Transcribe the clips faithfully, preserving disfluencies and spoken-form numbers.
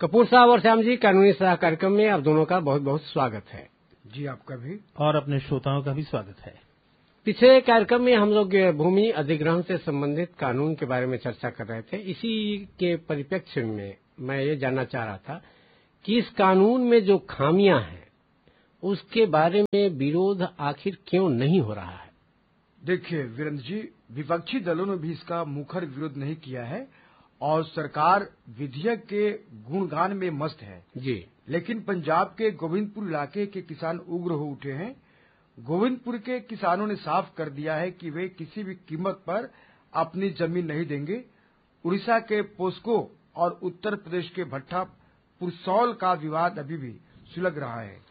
कपूर साहब और श्याम जी, कानूनी सलाह कार्यक्रम में आप दोनों का बहुत बहुत स्वागत है। जी, आपका भी और अपने श्रोताओं का भी स्वागत है। पिछले कार्यक्रम में हम लोग भूमि अधिग्रहण से संबंधित कानून के बारे में चर्चा कर रहे थे। इसी के परिप्रेक्ष्य में मैं ये जानना चाह रहा था कि इस कानून में जो खामियां हैं उसके बारे में विरोध आखिर क्यों नहीं हो रहा है। देखिए वीरेंद्र जी, विपक्षी दलों ने भी इसका मुखर विरोध नहीं किया है और सरकार विधेयक के गुणगान में मस्त है जी। लेकिन पंजाब के गोविंदपुर इलाके के किसान उग्र हो उठे हैं। गोविंदपुर के किसानों ने साफ कर दिया है कि वे किसी भी कीमत पर अपनी जमीन नहीं देंगे। उड़ीसा के पोस्को और उत्तर प्रदेश के भट्टा पुरसौल का विवाद अभी भी सुलग रहा है।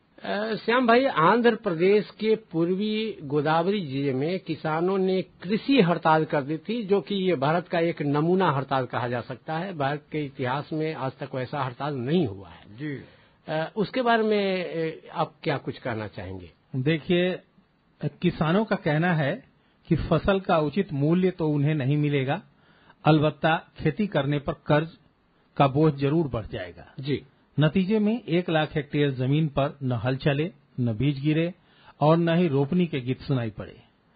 श्याम भाई, आंध्र प्रदेश के पूर्वी गोदावरी जिले में किसानों ने कृषि हड़ताल कर दी थी, जो कि ये भारत का एक नमूना हड़ताल कहा जा सकता है। भारत के इतिहास में आज तक वैसा हड़ताल नहीं हुआ है जी। उसके बारे में आप क्या कुछ कहना चाहेंगे? देखिए, किसानों का कहना है कि फसल का उचित मूल्य तो उन्हें नहीं मिलेगा, अलबत्ता खेती करने पर कर्ज का बोझ जरूर बढ़ जाएगा जी। नतीजे में एक लाख हेक्टेयर जमीन पर न हल चले, न बीज गिरे और न ही रोपनी के गीत सुनाई पड़े।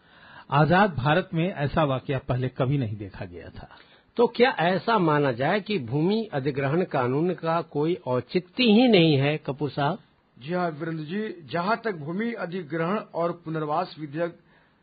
आजाद भारत में ऐसा वाकया पहले कभी नहीं देखा गया था। तो क्या ऐसा माना जाए कि भूमि अधिग्रहण कानून का कोई औचित्य ही नहीं है कपूर साहब? जी हाँ वीरेंद्र जी, जहाँ तक भूमि अधिग्रहण और पुनर्वास विधेयक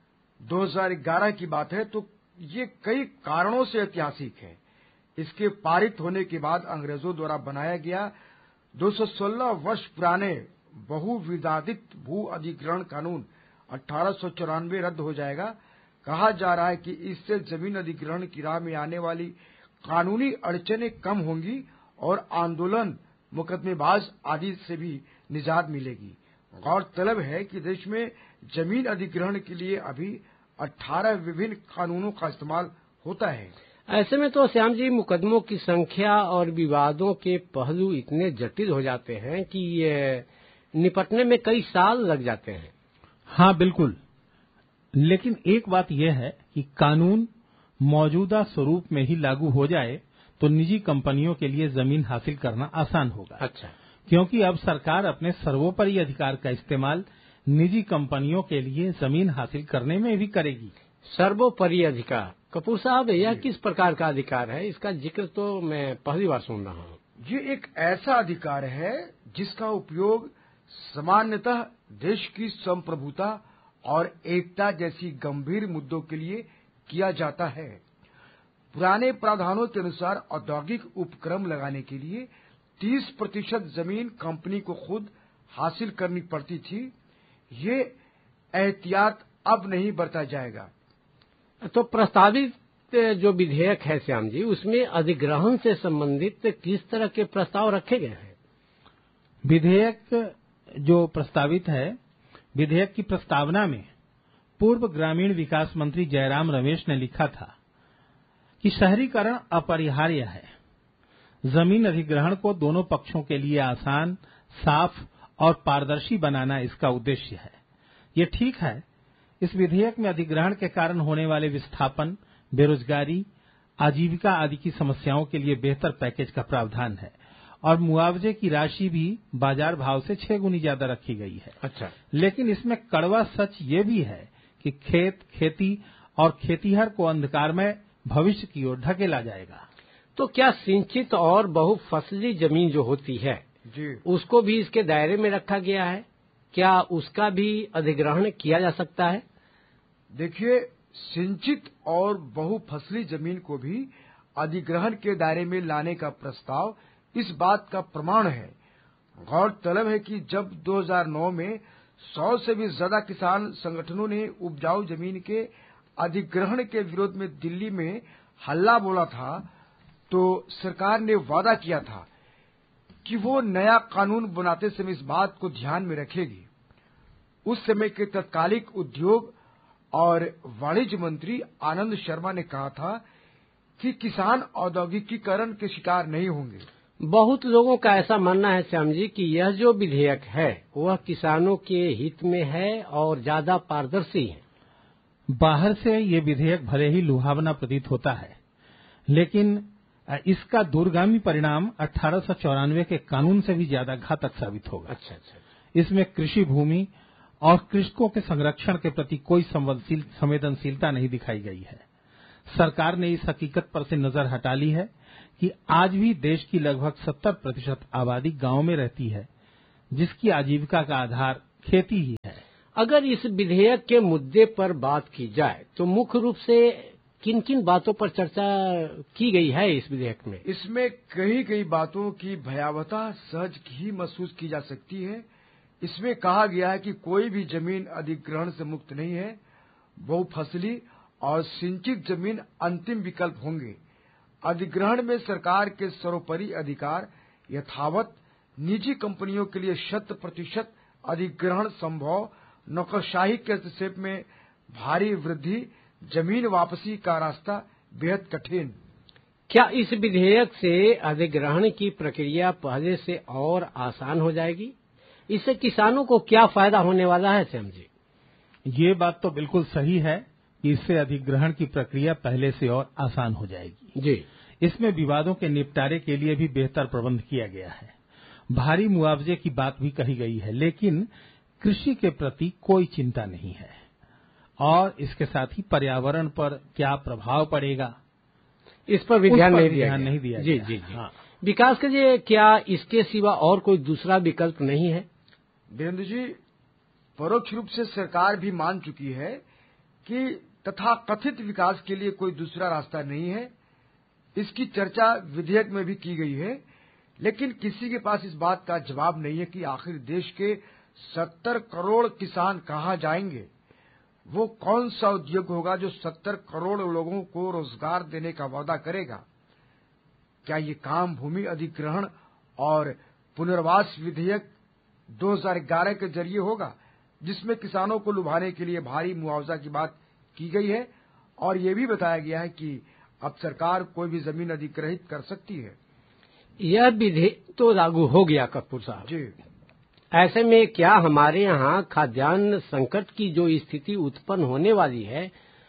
दो हज़ार ग्यारह की बात है तो ये कई कारणों से ऐतिहासिक है। इसके पारित होने के बाद अंग्रेजों द्वारा बनाया गया दो सौ सोलह वर्ष पुराने बहुविवादित भू अधिग्रहण कानून अठारह सौ चौरानवे रद्द हो जाएगा। कहा जा रहा है कि इससे जमीन अधिग्रहण की राह में आने वाली कानूनी अड़चनें कम होंगी और आंदोलन, मुकदमेबाज आदि से भी निजात मिलेगी। गौरतलब है कि देश में जमीन अधिग्रहण के लिए अभी अठारह विभिन्न कानूनों का इस्तेमाल होता है। ऐसे में तो श्याम जी, मुकदमों की संख्या और विवादों के पहलू इतने जटिल हो जाते हैं कि ये निपटने में कई साल लग जाते हैं। हाँ बिल्कुल, लेकिन एक बात यह है कि कानून मौजूदा स्वरूप में ही लागू हो जाए तो निजी कंपनियों के लिए जमीन हासिल करना आसान होगा। अच्छा, क्योंकि अब सरकार अपने सर्वोपरि अधिकार का इस्तेमाल निजी कंपनियों के लिए जमीन हासिल करने में भी करेगी। सर्वोपरि अधिकार, कपूर साहब, यह किस प्रकार का अधिकार है? इसका जिक्र तो मैं पहली बार सुन रहा हूँ। ये एक ऐसा अधिकार है जिसका उपयोग सामान्यतः देश की संप्रभुता और एकता जैसी गंभीर मुद्दों के लिए किया जाता है। पुराने प्रावधानों के अनुसार औद्योगिक उपक्रम लगाने के लिए तीस प्रतिशत जमीन कंपनी को खुद हासिल करनी पड़ती थी। ये एहतियात अब नहीं बरता जाएगा। तो प्रस्तावित जो विधेयक है श्याम जी, उसमें अधिग्रहण से संबंधित किस तरह के प्रस्ताव रखे गए हैं? विधेयक जो प्रस्तावित है, विधेयक की प्रस्तावना में पूर्व ग्रामीण विकास मंत्री जयराम रमेश ने लिखा था कि शहरीकरण अपरिहार्य है। जमीन अधिग्रहण को दोनों पक्षों के लिए आसान, साफ और पारदर्शी बनाना इसका उद्देश्य है। ये ठीक है, इस विधेयक में अधिग्रहण के कारण होने वाले विस्थापन, बेरोजगारी, आजीविका आदि की समस्याओं के लिए बेहतर पैकेज का प्रावधान है और मुआवजे की राशि भी बाजार भाव से छह गुनी ज्यादा रखी गई है। अच्छा, लेकिन इसमें कड़वा सच ये भी है कि खेत, खेती और खेतीहर को अंधकारमय भविष्य की ओर ढकेला जाएगा। तो क्या सिंचित और बहुफसली जमीन जो होती है जी, उसको भी इसके दायरे में रखा गया है? क्या उसका भी अधिग्रहण किया जा सकता है? देखिए, सिंचित और बहुफसली जमीन को भी अधिग्रहण के दायरे में लाने का प्रस्ताव इस बात का प्रमाण है। गौरतलब है कि जब दो हज़ार नौ में सौ से भी ज्यादा किसान संगठनों ने उपजाऊ जमीन के अधिग्रहण के विरोध में दिल्ली में हल्ला बोला था, तो सरकार ने वादा किया था कि वो नया कानून बनाते समय इस बात को ध्यान में रखेगी। उस समय के तत्कालिक उद्योग और वाणिज्य मंत्री आनंद शर्मा ने कहा था कि किसान औद्योगिकीकरण के शिकार नहीं होंगे। बहुत लोगों का ऐसा मानना है श्याम जी कि यह जो विधेयक है वह किसानों के हित में है और ज्यादा पारदर्शी है। बाहर से ये विधेयक भले ही लुभावना प्रतीत होता है, लेकिन इसका दूरगामी परिणाम अठारह सौ चौरानवे के कानून से भी ज्यादा घातक साबित होगा। अच्छा अच्छा। इसमें कृषि भूमि और कृषकों के संरक्षण के प्रति कोई संवेदनशीलता नहीं दिखाई गई है। सरकार ने इस हकीकत पर से नजर हटा ली है कि आज भी देश की लगभग सत्तर प्रतिशत आबादी गांव में रहती है, जिसकी आजीविका का आधार खेती ही है। अगर इस विधेयक के मुद्दे पर बात की जाए तो मुख्य रूप से किन किन बातों पर चर्चा की गई है इस विधेयक में? इसमें कई कई बातों की भयावहता सहज ही महसूस की जा सकती है। इसमें कहा गया है कि कोई भी जमीन अधिग्रहण से मुक्त नहीं है। बहुफसली और सिंचित जमीन अंतिम विकल्प होंगे। अधिग्रहण में सरकार के सर्वोपरि अधिकार यथावत, निजी कंपनियों के लिए शत प्रतिशत अधिग्रहण संभव, नौकरशाही के हस्तक्षेप में भारी वृद्धि, जमीन वापसी का रास्ता बेहद कठिन। क्या इस विधेयक से अधिग्रहण की प्रक्रिया पहले से और आसान हो जाएगी? इससे किसानों को क्या फायदा होने वाला है श्याम जी? ये बात तो बिल्कुल सही है कि इससे अधिग्रहण की प्रक्रिया पहले से और आसान हो जाएगी जी। इसमें विवादों के निपटारे के लिए भी बेहतर प्रबंध किया गया है। भारी मुआवजे की बात भी कही गई है, लेकिन कृषि के प्रति कोई चिंता नहीं है। और इसके साथ ही पर्यावरण पर क्या प्रभाव पड़ेगा, इस पर भी ध्यान नहीं दिया नहीं दिया जी गया। जी जी। हाँ। विकास के लिए क्या इसके सिवा और कोई दूसरा विकल्प नहीं है? वीरेंद्र जी, परोक्ष रूप से सरकार भी मान चुकी है कि तथाकथित विकास के लिए कोई दूसरा रास्ता नहीं है। इसकी चर्चा विधेयक में भी की गई है, लेकिन किसी के पास इस बात का जवाब नहीं है कि आखिर देश के सत्तर करोड़ किसान कहां जाएंगे। वो कौन सा उद्योग होगा जो सत्तर करोड़ लोगों को रोजगार देने का वादा करेगा? क्या ये काम भूमि अधिग्रहण और पुनर्वास विधेयक दो हज़ार ग्यारह के जरिए होगा, जिसमें किसानों को लुभाने के लिए भारी मुआवजा की बात की गई है और ये भी बताया गया है कि अब सरकार कोई भी जमीन अधिग्रहित कर सकती है। यह विधेयक तो लागू हो गया कपूर साहब जी। ऐसे में क्या हमारे यहाँ खाद्यान्न संकट की जो स्थिति उत्पन्न होने वाली है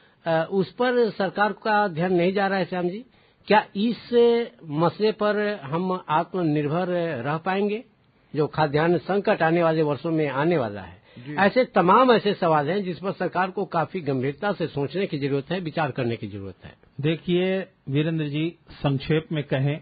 उस पर सरकार का ध्यान नहीं जा रहा है श्याम जी? क्या इस मसले पर हम आत्मनिर्भर रह पाएंगे जो खाद्यान्न संकट आने वाले वर्षों में आने वाला है? ऐसे तमाम ऐसे सवाल हैं जिस पर सरकार को काफी गंभीरता से सोचने की जरूरत है, विचार करने की जरूरत है। देखिए वीरेंद्र जी, संक्षेप में कहें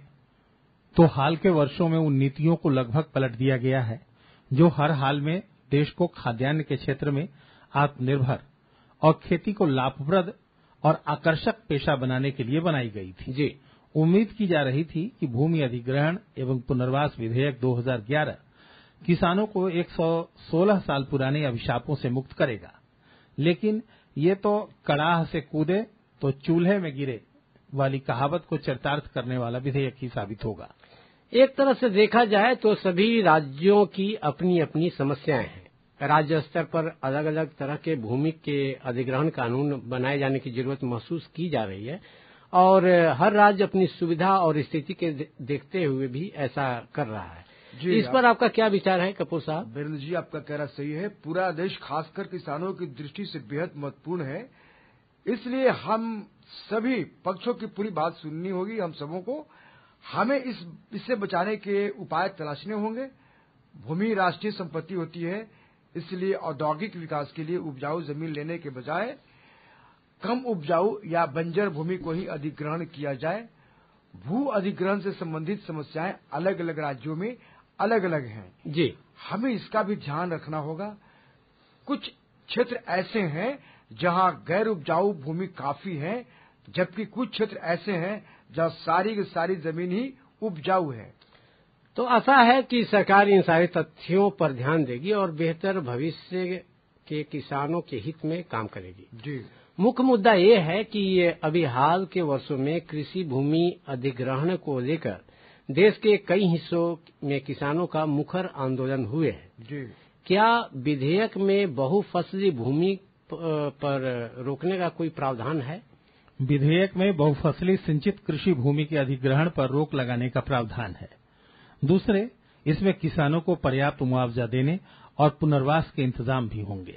तो हाल के वर्षों में उन नीतियों को लगभग पलट दिया गया है जो हर हाल में देश को खाद्यान्न के क्षेत्र में आत्मनिर्भर और खेती को लाभप्रद और आकर्षक पेशा बनाने के लिए बनाई गई थी। जी। उम्मीद की जा रही थी कि भूमि अधिग्रहण एवं पुनर्वास विधेयक दो हज़ार ग्यारह किसानों को एक सौ सोलह साल पुराने अभिशापों से मुक्त करेगा, लेकिन ये तो कड़ाह से कूदे तो चूल्हे में गिरे वाली कहावत को चरितार्थ करने वाला विधेयक ही साबित होगा। एक तरह से देखा जाए तो सभी राज्यों की अपनी अपनी समस्याएं हैं। राज्य स्तर पर अलग अलग तरह के भूमि के अधिग्रहण कानून बनाए जाने की जरूरत महसूस की जा रही है और हर राज्य अपनी सुविधा और स्थिति के देखते हुए भी ऐसा कर रहा है। इस पर आपका क्या विचार है कपूर साहब? वीरेंद्र जी, आपका कहना सही है। पूरा देश खासकर किसानों की दृष्टि से बेहद महत्वपूर्ण है, इसलिए हम सभी पक्षों की पूरी बात सुननी होगी। हम सबों को हमें इस इससे बचाने के उपाय तलाशने होंगे। भूमि राष्ट्रीय संपत्ति होती है, इसलिए औद्योगिक विकास के लिए उपजाऊ जमीन लेने के बजाय कम उपजाऊ या बंजर भूमि को ही अधिग्रहण किया जाए। भू अधिग्रहण से संबंधित समस्याएं अलग अलग राज्यों में अलग अलग हैं। जी। हमें इसका भी ध्यान रखना होगा। कुछ क्षेत्र ऐसे हैं जहां गैर उपजाऊ भूमि काफी है, जबकि कुछ क्षेत्र ऐसे हैं जहां सारी की सारी जमीन ही उपजाऊ है। तो आशा है कि सरकार इन सारे तथ्यों पर ध्यान देगी और बेहतर भविष्य के किसानों के हित में काम करेगी। जी। मुख्य मुद्दा ये है कि अभी हाल के वर्षों में कृषि भूमि अधिग्रहण को लेकर देश के कई हिस्सों में किसानों का मुखर आंदोलन हुए हैं। जी। क्या विधेयक में बहुफसली भूमि पर रोकने का कोई प्रावधान है? विधेयक में बहुफसली सिंचित कृषि भूमि के अधिग्रहण पर रोक लगाने का प्रावधान है। दूसरे, इसमें किसानों को पर्याप्त मुआवजा देने और पुनर्वास के इंतजाम भी होंगे।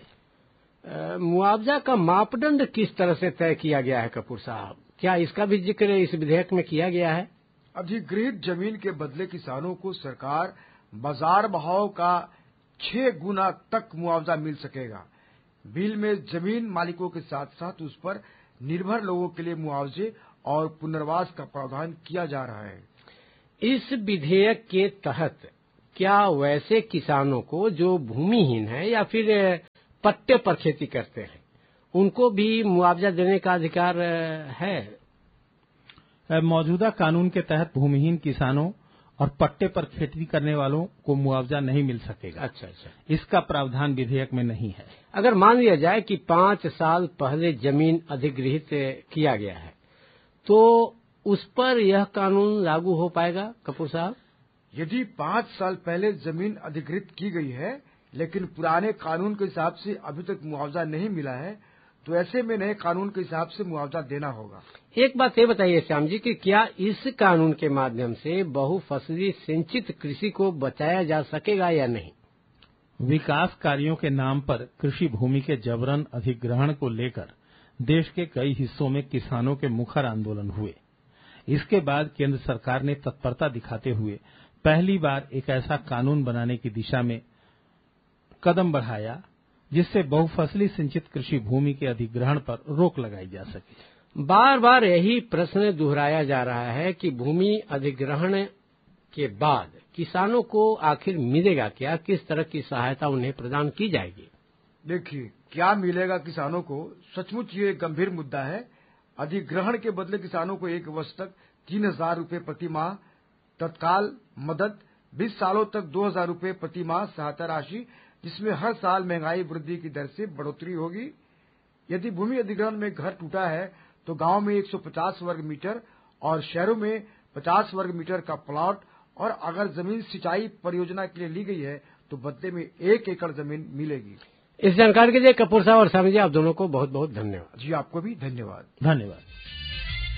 मुआवजा का मापदंड किस तरह से तय किया गया है कपूर साहब? क्या इसका भी जिक्र इस विधेयक में किया गया है? अधिग्रहित जमीन के बदले किसानों को सरकार बाजार भाव का छह गुना तक मुआवजा मिल सकेगा। बिल में जमीन मालिकों के साथ साथ उस पर निर्भर लोगों के लिए मुआवजे और पुनर्वास का प्रावधान किया जा रहा है। इस विधेयक के तहत क्या वैसे किसानों को जो भूमिहीन है या फिर पट्टे पर खेती करते हैं उनको भी मुआवजा देने का अधिकार है? मौजूदा कानून के तहत भूमिहीन किसानों और पट्टे पर खेती करने वालों को मुआवजा नहीं मिल सकेगा। अच्छा अच्छा, इसका प्रावधान विधेयक में नहीं है। अगर मान लिया जाए कि पांच साल पहले जमीन अधिग्रहित किया गया है तो उस पर यह कानून लागू हो पाएगा कपूर साहब? यदि पांच साल पहले जमीन अधिग्रहित की गई है लेकिन पुराने कानून के हिसाब से अभी तक मुआवजा नहीं मिला है तो ऐसे में नए कानून के हिसाब से मुआवजा देना होगा। एक बात ये बताइए श्याम जी कि क्या इस कानून के माध्यम से बहुफसली सिंचित कृषि को बचाया जा सकेगा या नहीं? विकास कार्यों के नाम पर कृषि भूमि के जबरन अधिग्रहण को लेकर देश के कई हिस्सों में किसानों के मुखर आंदोलन हुए। इसके बाद केंद्र सरकार ने तत्परता दिखाते हुए पहली बार एक ऐसा कानून बनाने की दिशा में कदम बढ़ाया जिससे बहुफसली सिंचित कृषि भूमि के अधिग्रहण पर रोक लगाई जा सके। बार बार यही प्रश्न दोहराया जा रहा है कि भूमि अधिग्रहण के बाद किसानों को आखिर मिलेगा क्या, किस तरह की सहायता उन्हें प्रदान की जाएगी? देखिए, क्या मिलेगा किसानों को, सचमुच ये एक गंभीर मुद्दा है। अधिग्रहण के बदले किसानों को एक वर्ष तक तीन हजार रूपये प्रति माह तत्काल मदद, बीस सालों तक दो हजार रूपये प्रति माह सहायता राशि, जिसमें हर साल महंगाई वृद्धि की दर से बढ़ोतरी होगी। यदि भूमि अधिग्रहण में घर टूटा है तो गांव में एक सौ पचास वर्ग मीटर और शहरों में पचास वर्ग मीटर का प्लॉट, और अगर जमीन सिंचाई परियोजना के लिए ली गई है तो बदले में एक एकड़ जमीन मिलेगी। इस जानकारी के लिए कपूर साहब और स्वामी जी आप दोनों को बहुत बहुत धन्यवाद। जी आपको भी धन्यवाद। धन्यवाद।